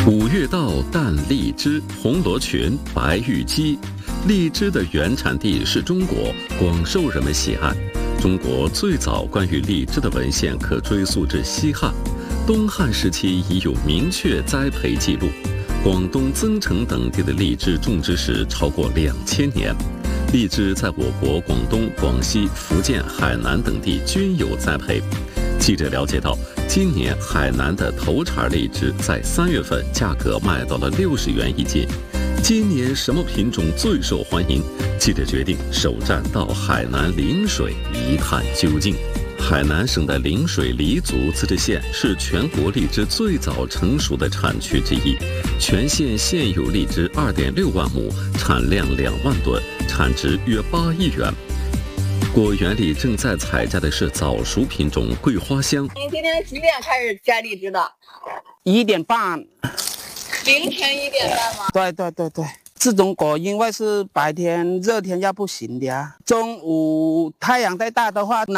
五月稻、淡荔枝、红螺群、白玉鸡。荔枝的原产地是中国，广受人们喜爱。中国最早关于荔枝的文献可追溯至西汉，东汉时期已有明确栽培记录。广东增城等地的荔枝种植史超过2000年。荔枝在我国广东、广西、福建、海南等地均有栽培。记者了解到，今年海南的头茬荔枝在3月份价格卖到了60元一斤。今年什么品种最受欢迎？记者决定首站到海南陵水一探究竟。海南省的陵水黎族自治县是全国荔枝最早成熟的产区之一，全县现有荔枝2.6万亩，产量2万吨，产值约8亿元。果园里正在采摘的是早熟品种桂花香。 您今天几点开始摘荔枝的 ？1点半。 凌晨1点半吗？ 对，这种果因为是白天热天要不行的呀，中午太阳太大的话